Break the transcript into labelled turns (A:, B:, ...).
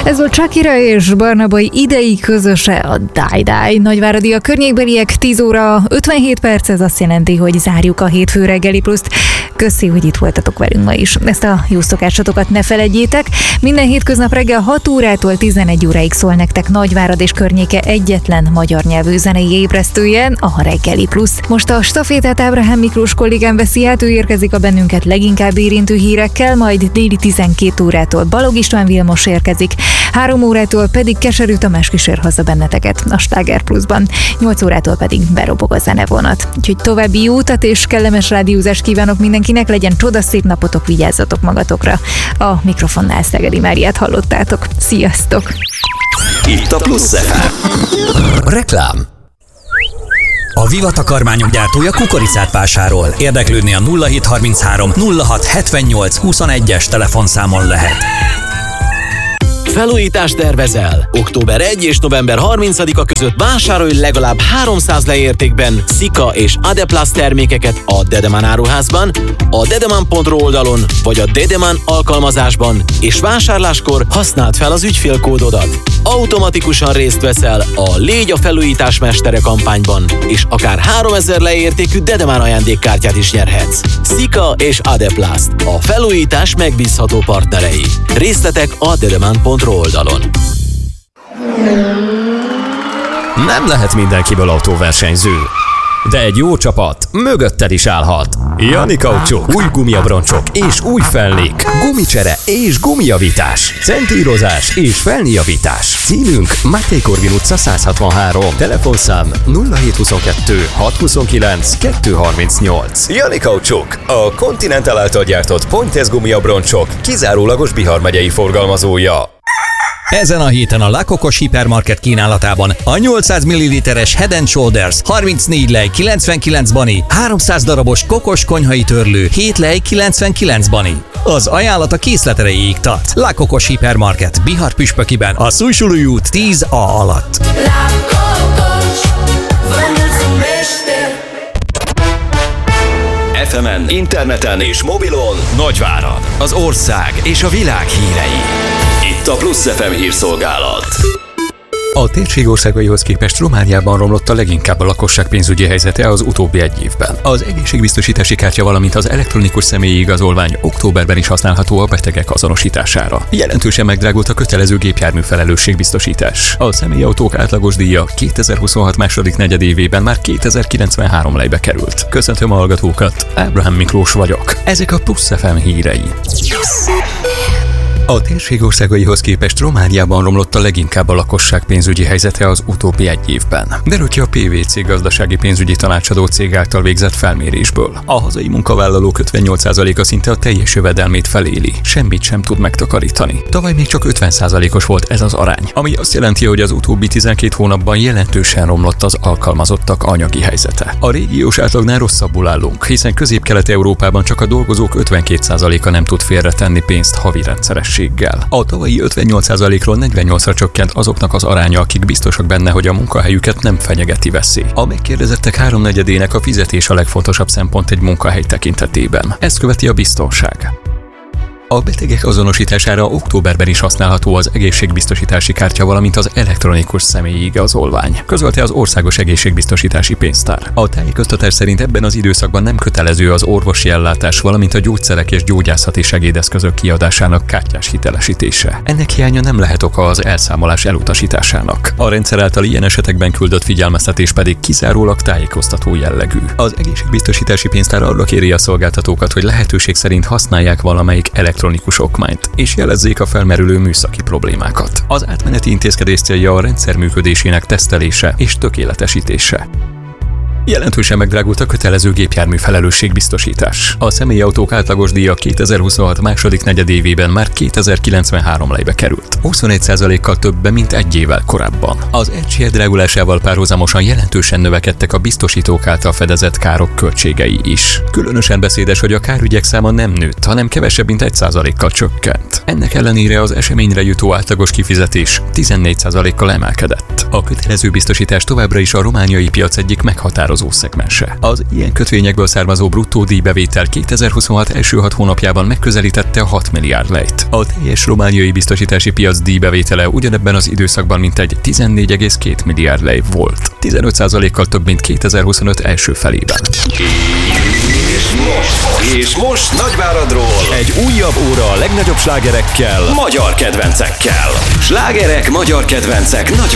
A: Ez volt Shakira és Barnabai idei közöse, a Die Die. Nagyváradi a környékbeliek, 10 óra 57 perc, ez azt jelenti, hogy zárjuk a hétfő reggeli pluszt. Köszi, hogy itt voltatok velünk ma is. Ezt a jó szokásotokat ne feledjétek. Minden hétköznap reggel 6 órától 11 óráig szól nektek Nagyvárad és környéke egyetlen magyar nyelvű zenei ébresztője, a reggeli plusz. Most a stafétát Ábrahám Miklós kollégám veszi át, ő érkezik a bennünket leginkább érintő hírekkel, majd déli 12 órától Balog István Vilmos érkezik, 3 órától pedig Keserű Tamás kísér haza benneteket a Sláger Pluszban, 8 órától pedig berobog a zenevonat. Úgyhogy további jó utat és kellemes rádiózást kívánok mindenkinek, legyen csodaszép napotok, vigyázzatok magatokra. A mikrofonnál Szegedi Máriát hallottátok. Sziasztok!
B: Itt a Plusz FM. Reklám. A Viva takarmányok gyártója kukoricát vásárol. Érdeklődni a 0733 06 78 21-es telefonszámon lehet. Felújítást tervezel? Október 1 és november 30-a között vásárolj legalább 300 leértékben Sika és Adeplast termékeket a Dedeman áruházban, a dedeman.ro oldalon vagy a Dedeman alkalmazásban, és vásárláskor használd fel az ügyfélkódodat. Automatikusan részt veszel a Légy a felújítás mestere kampányban, és akár 3000 leértékű Dedeman ajándékkártyát is nyerhetsz. Sika és Adeplast, a felújítás megbízható partnerei. Részletek a dedeman.ro oldalon. Nem lehet mindenkiből autóversenyző, de egy jó csapat mögötted is állhat. Jani Kaucsok, új gumiabroncsok és új felnék, gumicsere és gumijavítás, centírozás és felnijavítás. Címünk Máté Korvin utca 163, telefonszám 0722 629 238. Jani Kaucsok, a Continental által gyártott Pointes gumiabroncsok kizárólagos Bihar megyei forgalmazója. Ezen a héten a La Cocos hipermarket kínálatában a 800 ml-es Head & Shoulders 34 lej 99 bani, 300 darabos kokos konyhai törlő 7 lej 99 bani. Az ajánlat a készlet erejéig tart. La Cocos hipermarket Bihar püspökiben, a Szújsulúj út 10A alatt. La Cocos, FM-en, interneten és mobilon Nagyvárad, az ország és a világ hírei. Itt a Plusz FM hírszolgálat. A térség országaihoz képest Romániában romlott a leginkább a lakosság pénzügyi helyzete az utóbbi egy évben. Az egészségbiztosítási kártya, valamint az elektronikus személyi igazolvány októberben is használható a betegek azonosítására. Jelentősen megdrágult a kötelező gépjármű felelősségbiztosítás. A személyautók átlagos díja 2026 második negyedévében már 2093 lejbe került. Köszöntöm a hallgatókat, Ábrahám Miklós vagyok. Ezek a Plusz FM hírei. A térség országaihoz képest Romániában romlott a leginkább a lakosság pénzügyi helyzete az utóbbi egy évben. Derül ki a PwC gazdasági pénzügyi tanácsadó cég által végzett felmérésből. A hazai munkavállalók 58%-a szinte a teljes jövedelmét feléli, semmit sem tud megtakarítani. Tavaly még csak 50%-os volt ez az arány, ami azt jelenti, hogy az utóbbi 12 hónapban jelentősen romlott az alkalmazottak anyagi helyzete. A régiós átlagnál rosszabbul állunk, hiszen Közép-Kelet-Európában csak a dolgozók 52%-a nem tud félretenni pénzt havi rendszeres. A tavalyi 58%-ról 48-ra csökkent azoknak az aránya, akik biztosak benne, hogy a munkahelyüket nem fenyegeti veszély. A megkérdezettek 3/4-ének a fizetés a legfontosabb szempont egy munkahely tekintetében. Ezt követi a biztonság. A betegek azonosítására októberben is használható az egészségbiztosítási kártya, valamint az elektronikus személyi igazolvány, közölte az Országos Egészségbiztosítási Pénztár. A tájékoztatás szerint ebben az időszakban nem kötelező az orvosi ellátás, valamint a gyógyszerek és gyógyászati segédeszközök kiadásának kártyás hitelesítése. Ennek hiánya nem lehet oka az elszámolás elutasításának. A rendszer által ilyen esetekben küldött figyelmeztetés pedig kizárólag tájékoztató jellegű. Az Egészségbiztosítási Pénztár arra kéri a szolgáltatókat, hogy lehetőség szerint használják valamelyik elektronikus okmányt, és jelezzék a felmerülő műszaki problémákat. Az átmeneti intézkedés célja a rendszer működésének tesztelése és tökéletesítése. Jelentősen megdrágult a kötelező gépjármű felelősségbiztosítás. A személyautók átlagos díja 2026 második negyedévében már 2093 lejbe került. 21%-kal többen, mint egy évvel korábban. Az egységek drágulásával párhuzamosan jelentősen növekedtek a biztosítók által fedezett károk költségei is. Különösen beszédes, hogy a kárügyek száma nem nőtt, hanem kevesebb, mint 1%-kal csökkent. Ennek ellenére az eseményre jutó átlagos kifizetés 14%-kal emelkedett. A kötelező biztosítás továbbra is a romániai piac egyik meghatározó meghatározó szegmense. Az ilyen kötvényekből származó bruttó díjbevétel 2026 első 6 hónapjában megközelítette a 6 milliárd lejt. A teljes romániai biztosítási piac díjbevétele ugyanebben az időszakban mintegy 14,2 milliárd lej volt. 15%-kal több, mint 2025 első felében.
C: És most Nagyváradról egy újabb óra a legnagyobb slágerekkel, magyar kedvencekkel. Slágerek, magyar kedvencek Nagyvárad.